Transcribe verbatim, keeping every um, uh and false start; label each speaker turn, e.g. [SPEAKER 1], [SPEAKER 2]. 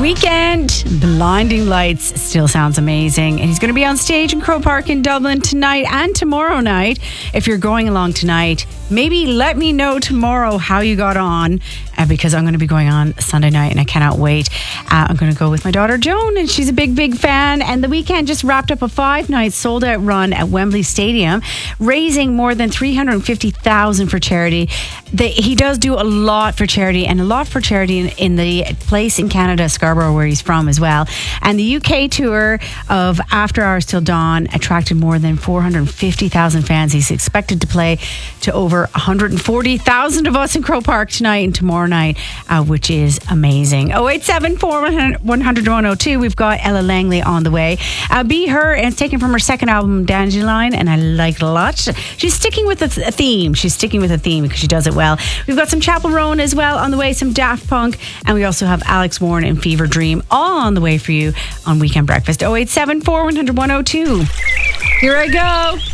[SPEAKER 1] Weeknd, Blinding Lights still sounds amazing. And he's going to be on stage in Croke Park in Dublin tonight and tomorrow night. If you're going along tonight, maybe let me know tomorrow how you got on, uh, because I'm going to be going on Sunday night and I cannot wait. Uh, I'm going to go with my daughter Joan, and she's a big, big fan. And The Weeknd just wrapped up a five-night sold-out run at Wembley Stadium, raising more than three hundred fifty thousand dollars for charity. The, he does do a lot for charity, and a lot for charity in, in the place in Canada, Scarborough, where he's from as well. And the U K tour of After Hours Till Dawn attracted more than four hundred fifty thousand fans. He's expected to play to over one hundred forty thousand of us in Croke Park tonight and tomorrow night, uh, which is amazing. oh eight seven four, one hundred, one oh two. We've got Ella Langley on the way. Uh, Be Her, and it's taken from her second album, Dandelion, and I like it a lot. She's sticking with a, th- a theme. She's sticking with a theme because she does it well. We've got some Chapel Roan as well on the way, some Daft Punk, and we also have Alex Warren and Fever Dream all on the way for you on Weekend Breakfast. oh eight seven four, one hundred, one oh two. Here I go.